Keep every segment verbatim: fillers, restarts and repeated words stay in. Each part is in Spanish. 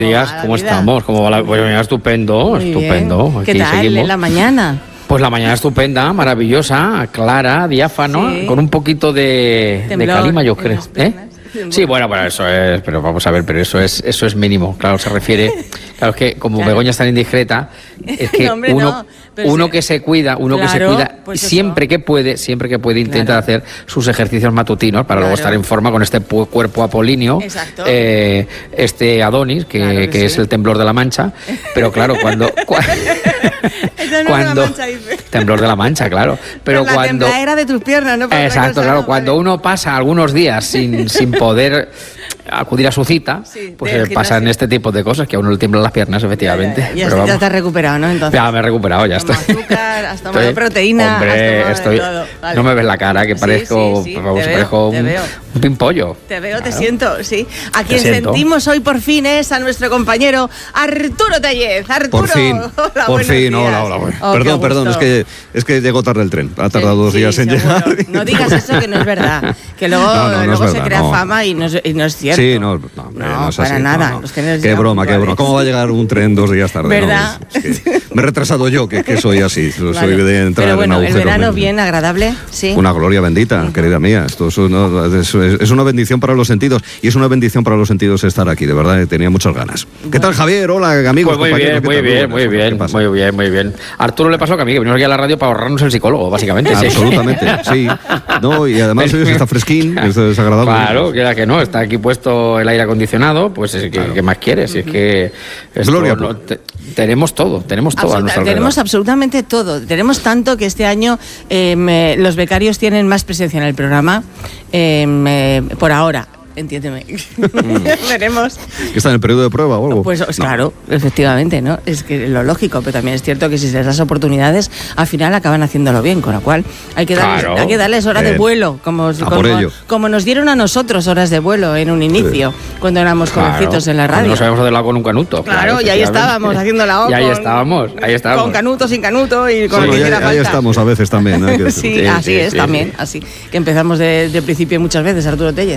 días, ¿cómo estamos? ¿Cómo va la... Pues mira, estupendo, Muy estupendo. bien. ¿Qué Aquí tal seguimos. en la mañana? Pues la mañana estupenda, maravillosa, clara, diáfano, Sí. con un poquito de, de Temblor calima, yo en creo. las ¿Eh? piernas. Sí, bueno, bueno, eso es, pero vamos a ver, pero eso es, eso es mínimo. Claro, se refiere, claro, es que como Claro. Begoña es tan indiscreta, es que No, hombre, uno, no, pero uno sí. que se cuida, uno que se Claro, cuida, pues eso. siempre que puede, siempre que puede intenta Claro. hacer sus ejercicios matutinos para luego Claro. estar en forma con este pu- cuerpo apolíneo, Exacto. eh, este Adonis, que, Claro que que sí. es el temblor de la Mancha, pero claro, cuando... cua- El temblor de la cuando Mancha, dice. temblor de la Mancha, claro, pero Por la cuando tembladera de tus piernas, ¿no? Por otra exacto, cosa, claro, ¿no? cuando Vale. uno pasa algunos días sin, sin poder acudir a su cita, Sí, pues del eh, pasan gimnasio. este tipo de cosas que a uno le tiemblan las piernas, efectivamente. Ya, ya, ya, pero ya vamos, te has recuperado, ¿no? Entonces. ya me he recuperado, ya Has tomado estoy. azúcar, has tomado Estoy- proteína, Hombre, has tomado de estoy, todo. Vale. no me ves la cara, que Sí, parezco, sí, sí, vamos, te veo, parezco te un, veo. un pimpollo. Te veo, te Claro. siento, sí. A Te quien siento. sentimos hoy por fin es a nuestro compañero Arturo Tellez. Arturo, Por fin, hola, por buenos fin, días. hola, hola. Bueno. Oh, qué perdón, perdón, es gusto. que, es que llegó tarde el tren. Ha tardado Sí, dos días sí, en seguro. llegar. No digas eso, que no es verdad. Que luego, No, no, no luego es se verdad, crea no. fama y no, es, y no es cierto. Sí, no, no, hombre, No, no es para así, nada. no, no. Los trenes Qué llegan broma, qué puntuales. broma. ¿Cómo va a llegar un tren dos días tarde? ¿Verdad? No, es- es que me he retrasado yo, que, que soy así. Soy Vale. de entrar Pero bueno, en el agujeros. verano negros. bien, agradable, sí. Una gloria bendita, querida mía. Esto es una, es, es una bendición para los sentidos. Y es una bendición para los sentidos estar aquí, de verdad. Tenía muchas ganas. ¿Qué tal, Javier? Hola, amigos. Pues muy bien, compañeros, ¿qué muy tal? bien, buenas, muy ¿qué bien, pasa? muy bien, muy bien. A Arturo le pasó que a mí, que venimos aquí a la radio para ahorrarnos el psicólogo, básicamente. sí. Absolutamente, sí. No, y además hoy está fresquín, es desagradable. Claro, que era que no, está aquí puesto el aire acondicionado, pues es que, Claro. ¿qué más quieres? Si es que esto Gloria, no- pues. te- tenemos todo, tenemos todo a Absoluta- nuestro tenemos alrededor. absolutamente todo. Tenemos tanto que este año eh, me- los becarios tienen más presencia en el programa. eh, me- por ahora, entiéndeme. Veremos. ¿Que está en el periodo de prueba o algo? Pues No. claro, efectivamente, ¿no? Es que lo lógico, pero también es cierto que si se les das oportunidades, al final acaban haciéndolo bien, con lo cual hay que darles, Claro. hay que darles horas de Bien. vuelo, como, A como, por ello. como nos dieron a nosotros horas de vuelo en un inicio, cuando éramos Claro, jovencitos en la cuando radio. No sabemos hacer lado con un canuto. Claro, y ahí efectivamente. estábamos haciendo la O. Y ahí con- estábamos, ahí estábamos. Con canuto, sin canuto y con Bueno, lo que ya- hiciera ahí falta. estamos a veces también. ¿eh? Que- Sí, Sí, así sí, es sí, también, sí. así que empezamos de, de principio muchas veces, Arturo Tellez.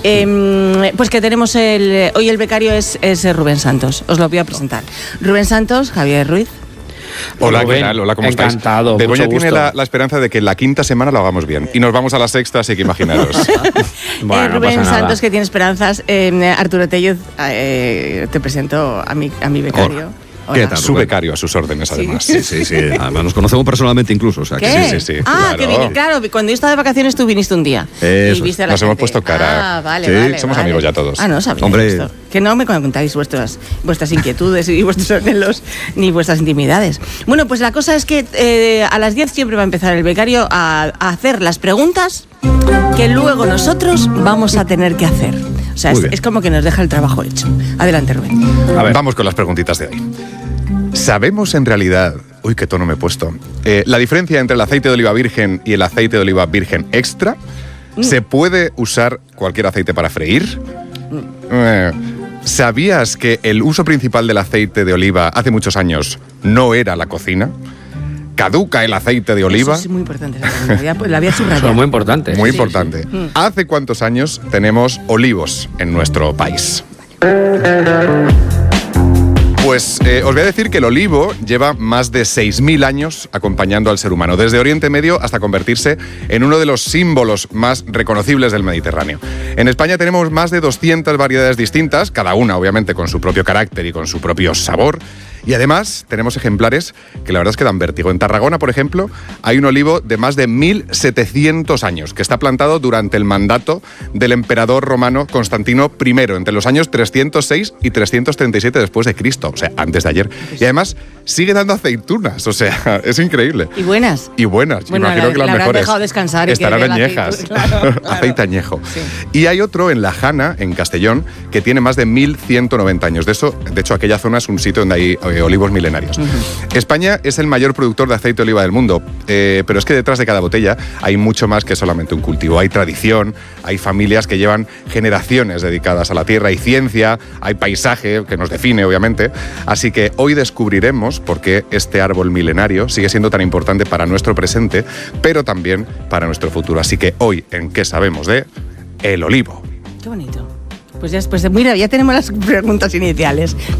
Eh, pues que tenemos el hoy el becario es, es Rubén Santos, os lo voy a presentar. Rubén Santos, Javier Ruiz. Hola, ¿qué Rubén, tal? Hola, ¿cómo encantado, estáis? Begoña mucho tiene gusto. la, la esperanza de que la quinta semana lo hagamos bien. Y nos vamos a la sexta, así que imaginaros. Bueno, Eh, no Rubén pasa nada. Santos, que tiene esperanzas. Eh, Arturo Tellez, eh, te presento a mi, a mi becario. Hola. ¿Qué tal? Su becario a sus órdenes, además. Sí, sí, sí. Además nos conocemos personalmente incluso. O sea, que ¿Qué? sí, sí, sí, Ah, claro. que vine, claro, cuando yo estaba de vacaciones tú viniste un día. Eso y viste a la Nos hemos gente. puesto cara. Ah, vale, Sí, vale. somos vale. amigos ya todos. Ah, no sabía Hombre. esto. Que no me contáis vuestras, vuestras inquietudes y vuestros anhelos ni vuestras intimidades. Bueno, pues la cosa es que eh, a las diez siempre va a empezar el becario a, a hacer las preguntas que luego nosotros vamos a tener que hacer. O sea, Muy es, bien. es como que nos deja el trabajo hecho. Adelante, Rubén. A ver. Vamos con las preguntitas de hoy. ¿Sabemos en realidad, uy, qué tono me he puesto, eh, la diferencia entre el aceite de oliva virgen y el aceite de oliva virgen extra? ¿Se puede usar cualquier aceite para freír? Eh, ¿Sabías que el uso principal del aceite de oliva hace muchos años no era la cocina? ¿Caduca el aceite de oliva? Eso es muy importante. esa pregunta. La había- la había subrayado. Son muy importantes. Muy Sí, importante. sí. Mm. ¿Hace cuántos años tenemos olivos en nuestro país? Pues eh, os voy a decir que el olivo lleva más de seis mil años acompañando al ser humano, desde Oriente Medio hasta convertirse en uno de los símbolos más reconocibles del Mediterráneo. En España tenemos más de doscientas variedades distintas, cada una obviamente con su propio carácter y con su propio sabor. Y además tenemos ejemplares que la verdad es que dan vértigo. En Tarragona, por ejemplo, hay un olivo de más de mil setecientos años que está plantado durante el mandato del emperador romano Constantino primero, entre los años trescientos seis y trescientos treinta y siete después de Cristo, o sea, antes de ayer. Y además sigue dando aceitunas, o sea, es increíble. ¿Y buenas? Y buenas, Bueno, imagino la- que las la habrán mejores. dejado descansar y que estarán dé el añejas. aceite, claro, claro. Aceite añejo. Sí. Y hay otro en La Jana, en Castellón, que tiene más de mil ciento noventa años. De eso, de hecho, aquella zona es un sitio donde hay eh, olivos milenarios. Uh-huh. España es el mayor productor de aceite de oliva del mundo, eh, pero es que detrás de cada botella hay mucho más que solamente un cultivo. Hay tradición, hay familias que llevan generaciones dedicadas a la tierra, hay ciencia, hay paisaje que nos define, obviamente. Así que hoy descubriremos por qué este árbol milenario sigue siendo tan importante para nuestro presente, pero también para nuestro futuro. Así que hoy, ¿en qué sabemos de el olivo? Qué bonito. Pues ya, pues mira, ya tenemos las preguntas iniciales.